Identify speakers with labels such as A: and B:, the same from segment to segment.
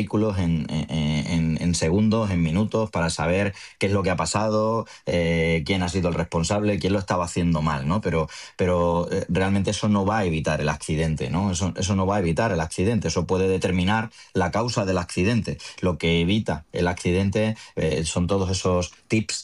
A: vehículos en segundos, en minutos, para saber qué es lo que ha pasado, quién ha sido el responsable, quién lo estaba haciendo mal, ¿no? Pero realmente eso no va a evitar el accidente, ¿no? Eso no va a evitar el accidente, eso puede determinar la causa del accidente. Lo que evita el accidente son todos esos tips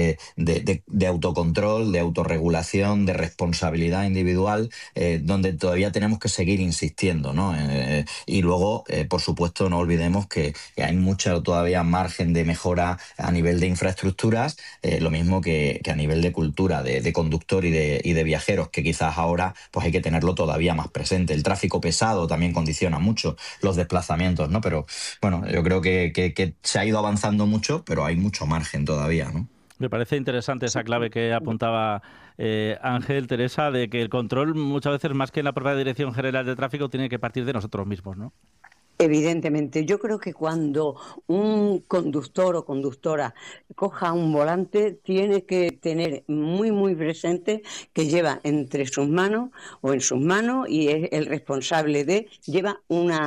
A: de autocontrol, de autorregulación, de responsabilidad individual, donde todavía tenemos que seguir insistiendo, ¿no? Y luego, por supuesto, no olvidemos que hay mucho todavía margen de mejora a nivel de infraestructuras, lo mismo que a nivel de cultura, de conductor y de viajeros, que quizás ahora pues hay que tenerlo todavía más presente. El tráfico pesado también condiciona mucho los desplazamientos, ¿no? Pero bueno, yo creo que se ha ido avanzando mucho, pero hay mucho margen todavía, ¿no?
B: Me parece interesante esa clave que apuntaba Ángel, Teresa, de que el control muchas veces, más que en la propia Dirección General de Tráfico, tiene que partir de nosotros mismos, ¿no?
C: Evidentemente, yo creo que cuando un conductor o conductora coja un volante, tiene que tener muy, muy presente que lleva entre sus manos o en sus manos, y es el responsable lleva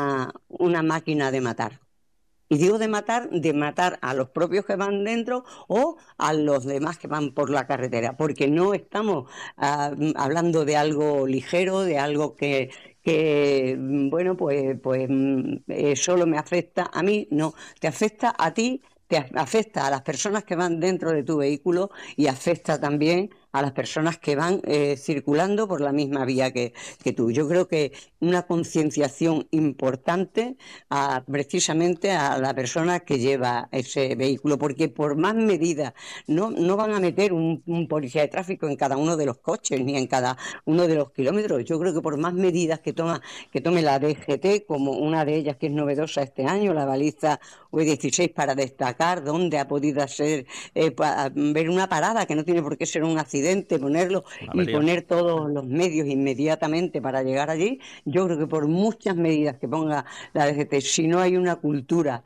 C: una máquina de matar. Y digo de matar a los propios que van dentro o a los demás que van por la carretera, porque no estamos hablando de algo ligero, de algo que bueno, pues solo me afecta a mí. No, te afecta a ti, te afecta a las personas que van dentro de tu vehículo y afecta también a las personas que van circulando por la misma vía que tú. Yo creo que una concienciación importante precisamente a la persona que lleva ese vehículo, porque por más medidas, no van a meter un policía de tráfico en cada uno de los coches ni en cada uno de los kilómetros. Yo creo que por más medidas que tome la DGT, como una de ellas que es novedosa este año, la baliza V16, para destacar dónde ha podido ser, ver una parada, que no tiene por qué ser un accidente, ponerlo y poner todos los medios inmediatamente para llegar allí. Yo creo que por muchas medidas que ponga la DGT, si no hay una cultura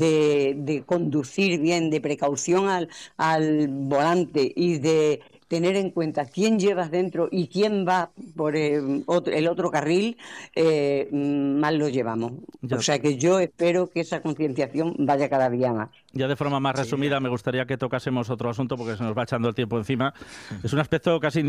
C: de conducir bien, de precaución al volante y de tener en cuenta quién llevas dentro y quién va por el otro carril, mal lo llevamos. O sea que yo espero que esa concienciación vaya cada día más.
B: Ya de forma más resumida, me gustaría que tocásemos otro asunto porque se nos va echando el tiempo encima. Es un aspecto casi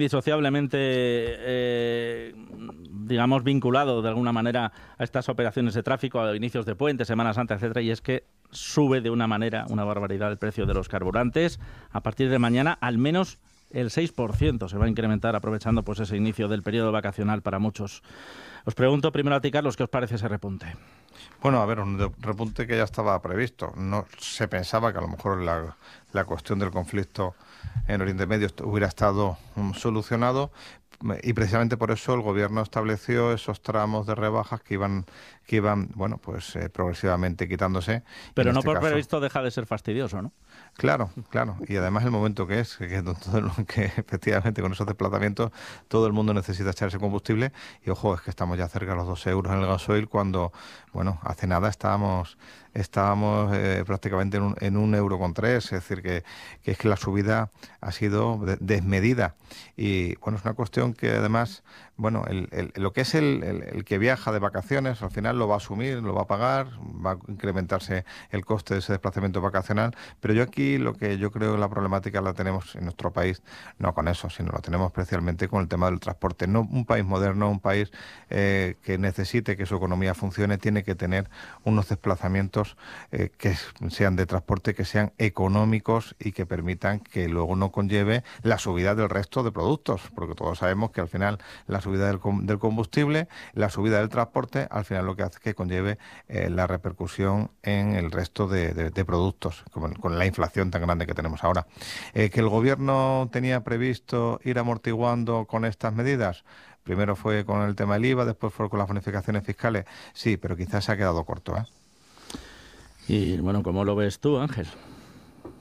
B: indisociablemente, digamos, vinculado de alguna manera a estas operaciones de tráfico, a inicios de puente, Semana Santa, etcétera, y es que sube de una manera, una barbaridad, el precio de los carburantes. A partir de mañana, al menos el 6% se va a incrementar, aprovechando pues ese inicio del periodo vacacional para muchos. Os pregunto primero a ti, Carlos, ¿qué os parece ese repunte?
D: Bueno, a ver, un repunte que ya estaba previsto. No se pensaba que a lo mejor la cuestión del conflicto en Oriente Medio hubiera estado solucionado, y precisamente por eso el gobierno estableció esos tramos de rebajas que iban bueno, pues progresivamente quitándose.
B: Pero no por previsto deja de ser fastidioso, ¿no?
D: Claro, claro. Y además el momento que efectivamente con esos desplazamientos todo el mundo necesita echar ese combustible. Y ojo, es que estamos ya cerca de los 2 euros en el gasoil cuando, bueno, hace nada estábamos prácticamente en 1,3 €. Es decir, que es que la subida ha sido desmedida. Y bueno, es una cuestión que además, bueno, lo que es el que viaja de vacaciones, al final lo va a asumir, lo va a pagar, va a incrementarse el coste de ese desplazamiento vacacional. Pero yo aquí lo que yo creo que la problemática la tenemos en nuestro país, no con eso, sino lo tenemos especialmente con el tema del transporte. No, un país moderno, un país que necesite que su economía funcione, tiene que tener unos desplazamientos que sean de transporte, que sean económicos y que permitan que luego no conlleve la subida del resto de productos, porque todos sabemos que al final la subida del combustible, la subida del transporte, al final lo que hace es que conlleve la repercusión en el resto de productos, con la inflación tan grande que tenemos ahora. ¿Que el gobierno tenía previsto ir amortiguando con estas medidas? Primero fue con el tema del IVA, después fue con las bonificaciones fiscales. Sí, pero quizás se ha quedado corto, ¿eh?
B: Y bueno, ¿cómo lo ves tú, Ángel?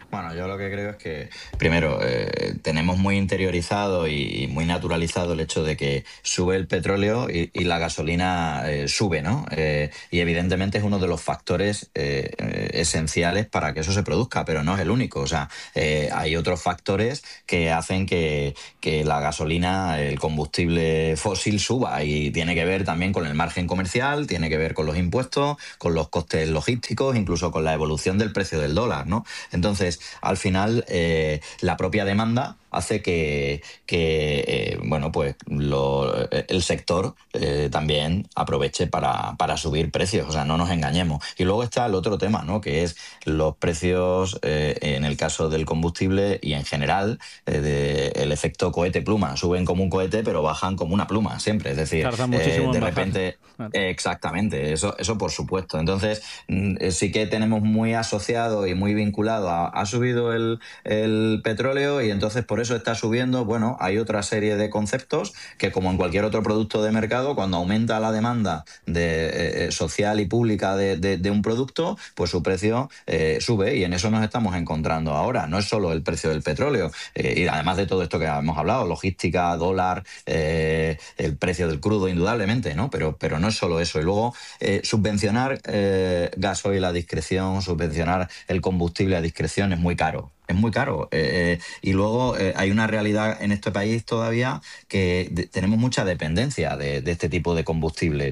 A: Bueno, yo lo que creo es que, primero, tenemos muy interiorizado y muy naturalizado el hecho de que sube el petróleo y la gasolina sube, ¿no? Y evidentemente es uno de los factores esenciales para que eso se produzca, pero no es el único. O sea, hay otros factores que hacen que la gasolina, el combustible fósil, suba, y tiene que ver también con el margen comercial, tiene que ver con los impuestos, con los costes logísticos, incluso con la evolución del precio del dólar, ¿no? Entonces, al final, la propia demanda hace que bueno, pues el sector también aproveche para subir precios. O sea, no nos engañemos. Y luego está el otro tema, ¿no? Que es los precios, en el caso del combustible y en general, el efecto cohete pluma. Suben como un cohete, pero bajan como una pluma siempre. Es decir,
B: Tardan muchísimo
A: de
B: en bajar.
A: repente...
B: Claro.
A: Exactamente, eso por supuesto. Entonces, sí que tenemos muy asociado y muy vinculado ha subido el petróleo, y entonces por eso está subiendo. Bueno, hay otra serie de conceptos que, como en cualquier otro producto de mercado, cuando aumenta la demanda social y pública de un producto, pues su precio sube, y en eso nos estamos encontrando ahora. No es solo el precio del petróleo, y además de todo esto que hemos hablado, logística, dólar, el precio del crudo, indudablemente, ¿no? Pero no es solo eso. Y luego, subvencionar gasoil a discreción, subvencionar el combustible a discreción es muy caro. Es muy caro. Y luego hay una realidad en este país todavía que tenemos mucha dependencia de este tipo de combustible.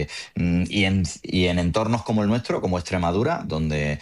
A: Y en entornos como el nuestro, como Extremadura, donde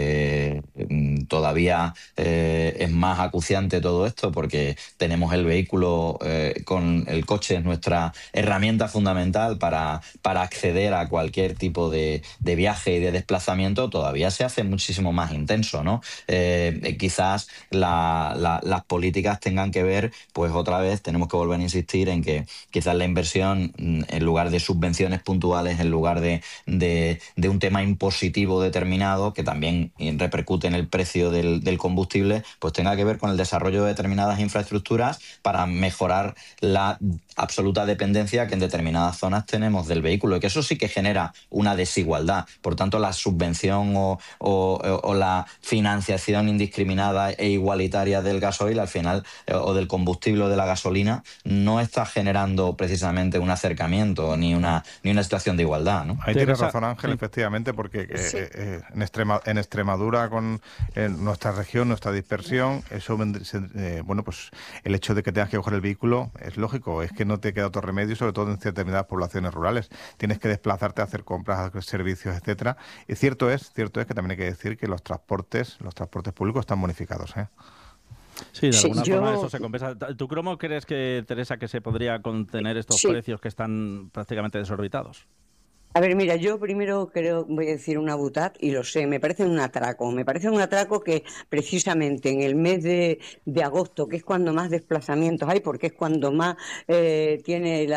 A: todavía es más acuciante todo esto, porque tenemos el vehículo, con el coche es nuestra herramienta fundamental para acceder a cualquier tipo de viaje y de desplazamiento, todavía se hace muchísimo más intenso, ¿no? Quizás las políticas tengan que ver, pues otra vez tenemos que volver a insistir en que quizás la inversión, en lugar de subvenciones puntuales, en lugar de un tema impositivo determinado que también repercute en el precio del combustible, pues tenga que ver con el desarrollo de determinadas infraestructuras para mejorar la absoluta dependencia que en determinadas zonas tenemos del vehículo, y que eso sí que genera una desigualdad. Por tanto, la subvención o la financiación indiscriminada e igualitaria del gasoil, al final, o del combustible o de la gasolina, no está generando precisamente un acercamiento ni una situación de igualdad, ¿no?
D: Ahí tienes razón, Ángel,
B: sí.
D: efectivamente, porque
C: Sí.
D: en Extremadura, con nuestra región, nuestra dispersión, eso bueno, pues el hecho de que tengas que coger el vehículo es lógico, es que no te queda otro remedio, sobre todo en determinadas poblaciones rurales. Tienes que desplazarte a hacer compras, a hacer servicios, etcétera. Y cierto es que también hay que decir que los transportes públicos están bonificados, ¿eh?
B: Sí, de
C: Sí,
B: alguna forma eso
C: yo
B: se compensa. ¿Tú cómo crees que, Teresa, que se podría contener estos
C: sí.
B: precios que están prácticamente desorbitados?
C: A ver, mira, yo primero creo, voy a decir una butad, y lo sé, me parece un atraco. Me parece un atraco que precisamente en el mes de agosto, que es cuando más desplazamientos hay, porque es cuando más tiene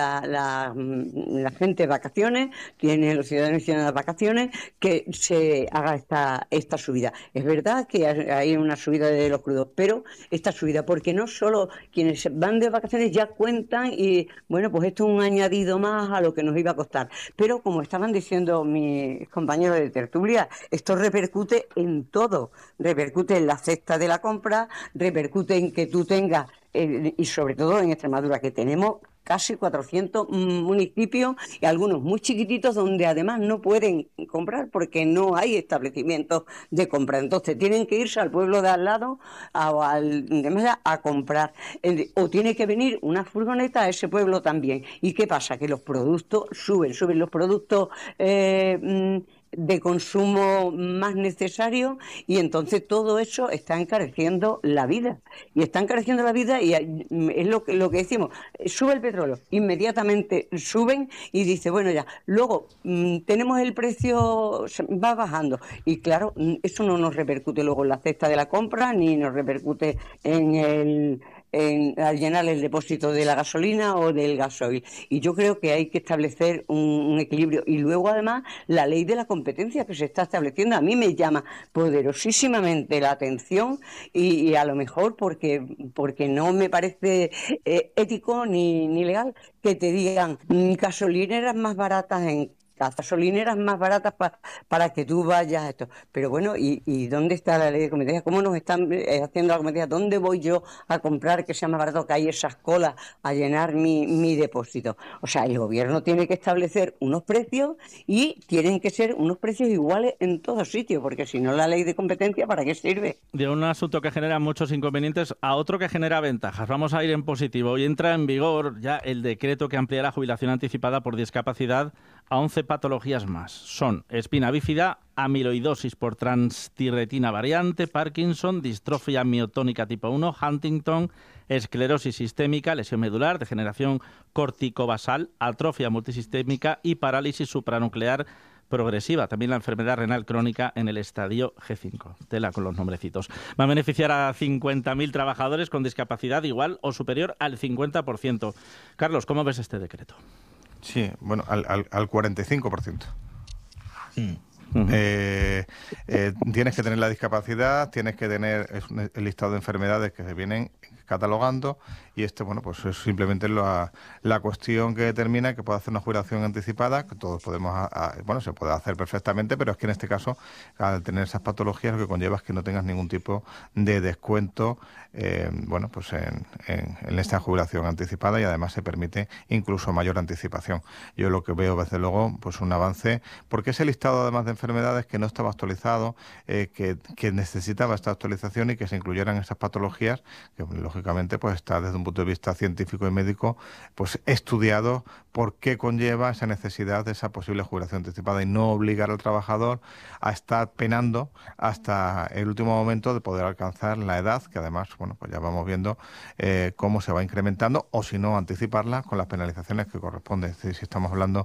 C: la gente vacaciones, tiene los ciudadanos y ciudadanas vacaciones, que se haga esta subida. Es verdad que hay una subida de los crudos, pero esta subida, porque no solo quienes van de vacaciones ya cuentan y, bueno, pues esto es un añadido más a lo que nos iba a costar. Pero como estaban diciendo mis compañeros de tertulia, esto repercute en todo, repercute en la cesta de la compra, repercute en que tú tengas, y sobre todo en Extremadura, que tenemos casi 400 municipios y algunos muy chiquititos donde además no pueden comprar porque no hay establecimientos de compra. Entonces tienen que irse al pueblo de al lado a comprar. O tiene que venir una furgoneta a ese pueblo también. ¿Y qué pasa? Que los productos suben los productos de consumo más necesarios, y entonces todo eso está encareciendo la vida. Y está encareciendo la vida, y es lo que decimos, sube el petróleo, inmediatamente suben y dice, bueno, ya, luego tenemos el precio, va bajando, y claro, eso no nos repercute luego en la cesta de la compra, ni nos repercute al llenar el depósito de la gasolina o del gasoil. Y yo creo que hay que establecer un equilibrio. Y luego, además, la ley de la competencia que se está estableciendo a mí me llama poderosísimamente la atención, y a lo mejor porque no me parece ético ni legal que te digan gasolineras más baratas gasolineras más baratas para que tú vayas a esto. Pero bueno, ¿y dónde está la ley de competencia? ¿Cómo nos están haciendo la competencia? ¿Dónde voy yo a comprar que sea más barato, que hay esas colas a llenar mi depósito? O sea, el gobierno tiene que establecer unos precios y tienen que ser unos precios iguales en todos sitios, porque si no la ley de competencia, ¿para qué sirve?
B: De un asunto que genera muchos inconvenientes a otro que genera ventajas. Vamos a ir en positivo. Hoy entra en vigor ya el decreto que amplía la jubilación anticipada por discapacidad a 11 patologías más. Son espina bífida, amiloidosis por transtirretina variante, Parkinson, distrofia miotónica tipo 1, Huntington, esclerosis sistémica, lesión medular, degeneración corticobasal, atrofia multisistémica y parálisis supranuclear progresiva. También la enfermedad renal crónica en el estadio G5. Tela con los nombrecitos. Va a beneficiar a 50.000 trabajadores con discapacidad igual o superior al 50%. Carlos, ¿cómo ves este decreto?
D: Sí, bueno, al 45%. Tienes que tener la discapacidad, tienes que tener el listado de enfermedades que se vienen catalogando, y bueno, pues es simplemente la cuestión que determina que puede hacer una jubilación anticipada, que todos podemos, bueno, se puede hacer perfectamente, pero es que en este caso, al tener esas patologías, lo que conlleva es que no tengas ningún tipo de descuento, bueno, pues en esta jubilación anticipada, y además se permite incluso mayor anticipación. Yo lo que veo, desde luego, pues un avance, porque ese listado, además de enfermedades, que no estaba actualizado, que necesitaba esta actualización y que se incluyeran esas patologías, que lógicamente pues está desde un punto de vista científico y médico pues estudiado por qué conlleva esa necesidad de esa posible jubilación anticipada, y no obligar al trabajador a estar penando hasta el último momento de poder alcanzar la edad, que además, bueno, pues ya vamos viendo cómo se va incrementando, o si no, anticiparla con las penalizaciones que corresponden. Es decir, si estamos hablando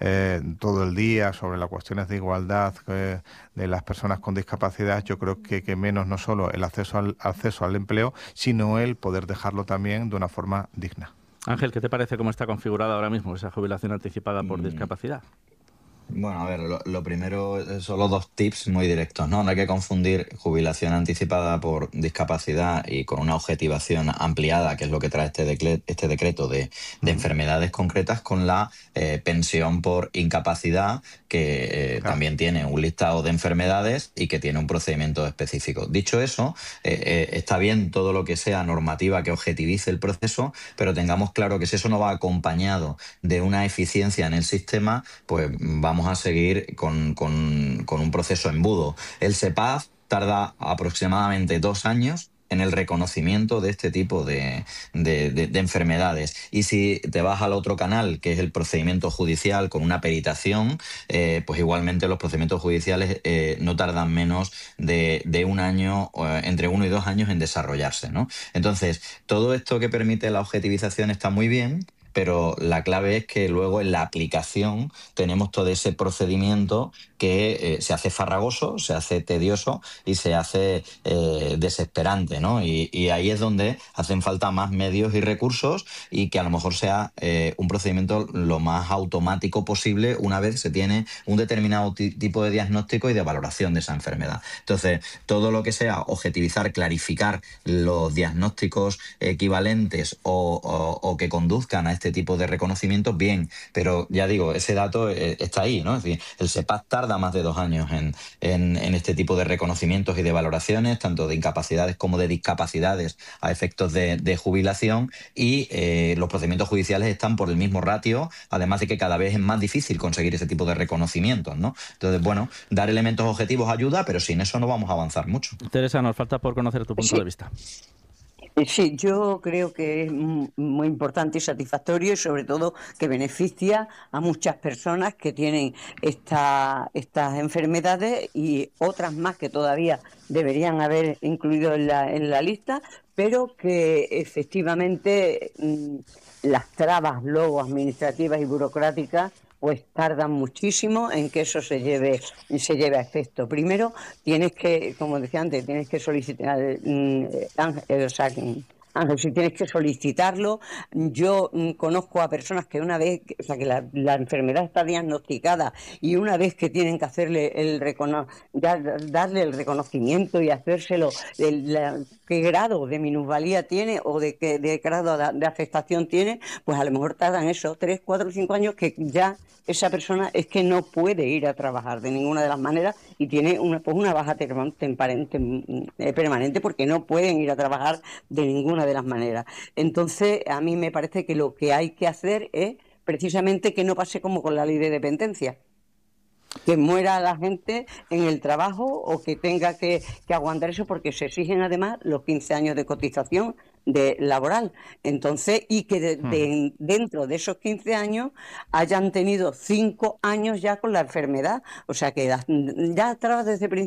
D: todo el día sobre las cuestiones de igualdad de las personas con discapacidad, yo creo que menos no solo el acceso al empleo, sino el poder dejarlo también de una forma digna.
B: Ángel, ¿qué te parece cómo está configurada ahora mismo esa jubilación anticipada por discapacidad?
A: Bueno, a ver, lo primero, solo 2 tips muy directos, ¿no? No hay que confundir jubilación anticipada por discapacidad y con una objetivación ampliada, que es lo que trae este decreto de enfermedades concretas, con la pensión por incapacidad, que también tiene un listado de enfermedades y que tiene un procedimiento específico. Dicho eso, está bien todo lo que sea normativa que objetivice el proceso, pero tengamos claro que si eso no va acompañado de una eficiencia en el sistema, pues vamos a seguir con un proceso embudo. El SEPAF tarda aproximadamente 2 años en el reconocimiento de este tipo de enfermedades. Y si te vas al otro canal, que es el procedimiento judicial con una peritación, pues igualmente los procedimientos judiciales no tardan menos de 1 año, entre 1 y 2 años en desarrollarse, ¿no? Entonces, todo esto que permite la objetivización está muy bien, pero la clave es que luego en la aplicación tenemos todo ese procedimiento que se hace farragoso, se hace tedioso y se hace desesperante, ¿no? Y ahí es donde hacen falta más medios y recursos, y que a lo mejor sea un procedimiento lo más automático posible una vez se tiene un determinado tipo de diagnóstico y de valoración de esa enfermedad. Entonces, todo lo que sea objetivizar, clarificar los diagnósticos equivalentes o que conduzcan a este tipo de reconocimientos, bien, pero ya digo, ese dato está ahí, ¿no? Es decir, el SEPAF tarda más de 2 años en este tipo de reconocimientos y de valoraciones, tanto de incapacidades como de discapacidades a efectos de jubilación, y los procedimientos judiciales están por el mismo ratio, además de que cada vez es más difícil conseguir ese tipo de reconocimientos, ¿no? Entonces, bueno, dar elementos objetivos ayuda, pero sin eso no vamos a avanzar mucho.
B: Teresa, nos falta por conocer tu punto de vista.
C: Sí, yo creo que es muy importante y satisfactorio, y sobre todo que beneficia a muchas personas que tienen estas enfermedades y otras más que todavía deberían haber incluido en la lista, pero que efectivamente las trabas luego administrativas y burocráticas pues tardan muchísimo en que eso se lleve a efecto. Primero tienes que, como decía antes, tienes que solicitar, Si tienes que solicitarlo. Yo conozco a personas que una vez, o sea, que la enfermedad está diagnosticada y una vez que tienen que hacerle darle el reconocimiento y hacérselo, qué grado de minusvalía tiene o de qué grado de afectación tiene, pues a lo mejor tardan eso, 3, 4, 5 años, que ya esa persona es que no puede ir a trabajar de ninguna de las maneras y tiene una baja permanente porque no pueden ir a trabajar de ninguna de las maneras. Entonces, a mí me parece que lo que hay que hacer es precisamente que no pase como con la ley de dependencia, que muera la gente en el trabajo o que tenga que aguantar eso, porque se exigen además los 15 años de cotización laboral. Entonces, y que dentro de esos 15 años hayan tenido 5 años ya con la enfermedad. O sea que ya desde el principio